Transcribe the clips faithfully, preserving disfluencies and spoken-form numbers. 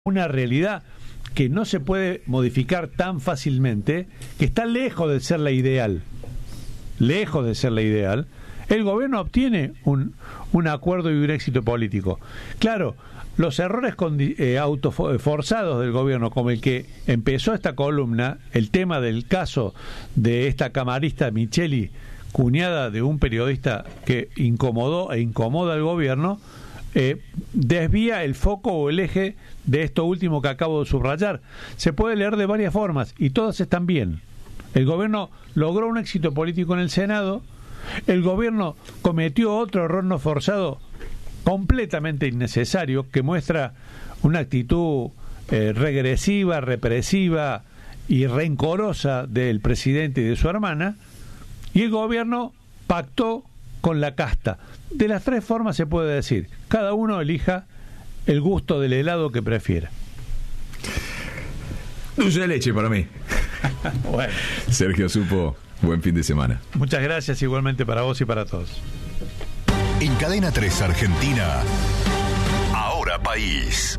una realidad que no se puede modificar tan fácilmente, que está lejos de ser la ideal, lejos de ser la ideal, el gobierno obtiene un, un acuerdo y un éxito político. Claro, los errores condi- eh, autoforzados del gobierno, como el que empezó esta columna, el tema del caso de esta camarista Micheli, cuñada de un periodista que incomodó e incomoda al gobierno, eh, desvía el foco o el eje de esto último que acabo de subrayar. Se puede leer de varias formas y todas están bien. El gobierno logró un éxito político en el Senado, el gobierno cometió otro error no forzado completamente innecesario que muestra una actitud eh, regresiva, represiva y rencorosa del presidente y de su hermana, y el gobierno pactó con la casta. De las tres formas se puede decir, cada uno elija el gusto del helado que prefiera. Dulce de leche para mí. Bueno. Sergio Supo, buen fin de semana. Muchas gracias, igualmente para vos y para todos. En Cadena tres Argentina, Ahora País.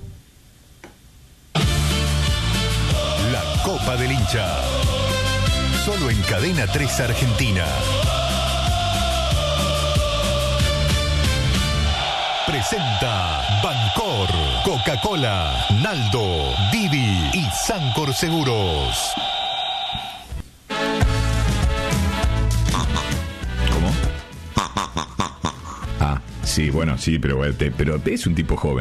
La Copa del Hincha. Solo en Cadena tres Argentina. Presenta Bancor, Coca-Cola, Naldo, Didi y Sancor Seguros. ¿Cómo? Ah, sí, bueno, sí, pero, pero es un tipo joven.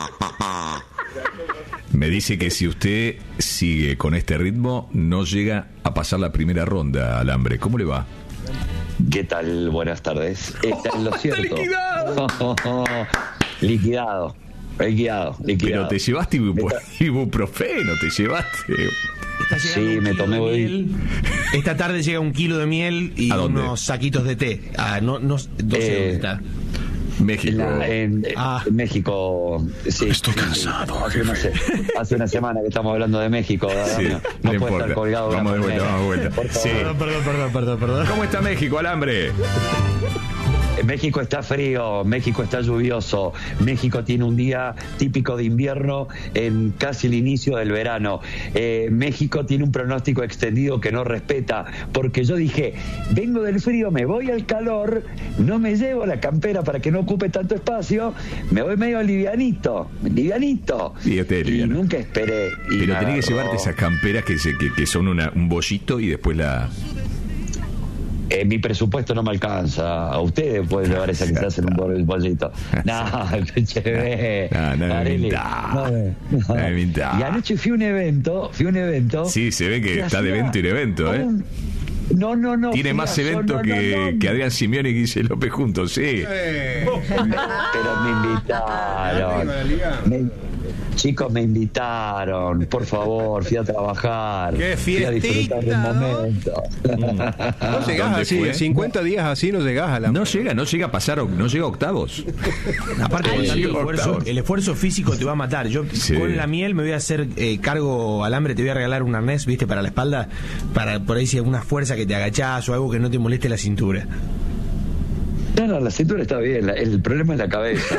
Me dice que si usted sigue con este ritmo, no llega a pasar la primera ronda, Alambre. ¿Cómo le va? ¿Qué tal? Buenas tardes. Está en lo cierto. ¡Está liquidado! liquidado, liquidado, liquidado. Pero te llevaste ibu- ibuprofeno, te llevaste. Sí, me tomé hoy. Esta tarde llega un kilo de miel y unos saquitos de té. Ah, no, no, no sé Eh, dónde está. México. La- en, Ah. en México, sí. Estoy sí, cansado. Hace una, se- hace una semana que estamos hablando de México. Sí, no no no puede importa. estar colgado. Vamos de una vuelta, palmera. vamos de vuelta. Por favor. Sí. Perdón, perdón, perdón, perdón, perdón. ¿Cómo está México, Alambre? México está frío, México está lluvioso, México tiene un día típico de invierno en casi el inicio del verano. Eh, México tiene un pronóstico extendido que no respeta, porque yo dije, vengo del frío, me voy al calor, no me llevo la campera para que no ocupe tanto espacio, me voy medio livianito, livianito. Sí, usted es y liviano. nunca esperé. Y Pero me tenés que agarró. llevarte esas camperas que, se, que, que son una, un bollito y después la... Eh, mi presupuesto no me alcanza. A ustedes pueden llevar esa que se hacen un bol- bollito. No, che, ve. No, no me Areli, minta. no, No me minta. Y anoche fui a un evento, fui a un evento. Sí, se ve que que está de hacía evento y de evento, ¿eh? un- No, no, no. Tiene fui más a- eventos no, no, que, no, no. que Adrián Simeone y Guille López juntos, sí. Pero me invitaron. Me- Chicos, me invitaron, por favor, fui a trabajar. ¡Qué fui a disfrutar del fiestita! momento. No llegás ¿Dónde así, fue? cincuenta días así no llegás a la... No llega, no llega a pasar, no llega a octavos. Aparte, Ay, con tanto sí, esfuerzo, octavos. el esfuerzo físico te va a matar. Yo Sí. con la miel me voy a hacer eh, cargo, Alambre, te voy a regalar un arnés, viste, para la espalda, para por ahí si hay alguna fuerza que te agachás o algo que no te moleste la cintura. No, no, la cintura está bien, la- el problema es la cabeza.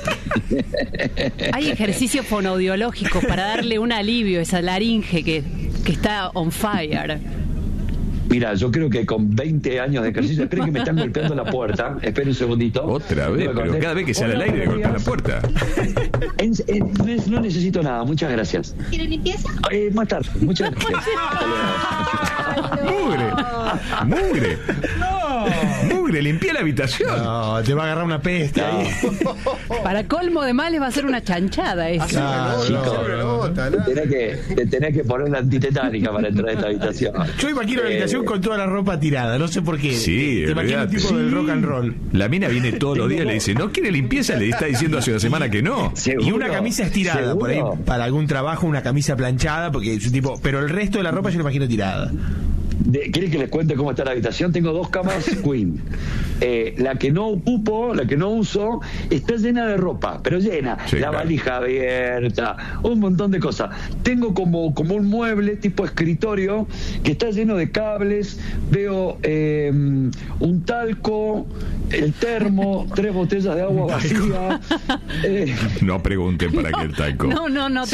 Hay ejercicios fonoaudiológicos para darle un alivio a esa laringe que, que está on fire. Mira, yo creo que con veinte años de ejercicio, esperen que me están golpeando la puerta, esperen un segundito. Otra vez, Voy a pero cortar. cada vez que sale al Hola, aire le buenos golpea la días. puerta. En- en- no, no necesito nada, muchas gracias. ¿Quiere limpieza? Eh, más tarde, muchas gracias. Hasta luego. ¡Mugre! ¡Mugre! ¡Mugre! ¡Limpié la habitación! No, te va a agarrar una peste No. ahí. Para colmo de males va a ser una chanchada eso. Ah, Chico, te tenés que, te tenés que poner la antitetánica para entrar a esta habitación. Yo imagino la Eh, habitación con toda la ropa tirada, no sé por qué. Sí, te imagino un olvidate. tipo del Sí. rock and roll. La mina viene todos los días y le dice, ¿no quiere limpieza? Le está diciendo hace una semana que no. ¿Seguro? Y una camisa estirada, ¿Seguro? por ahí, para algún trabajo, una camisa planchada, porque es un tipo. Pero el resto de la ropa yo la imagino tirada. de, ¿quieren que les cuente cómo está la habitación? Tengo dos camas queen. Eh, la que no ocupo, la que no uso, está llena de ropa, pero llena. Sí, la claro. valija abierta, un montón de cosas. Tengo como, como un mueble tipo escritorio que está lleno de cables. Veo eh, un talco, el termo, tres botellas de agua vacía. Eh, No pregunten para qué el talco. No, no, no.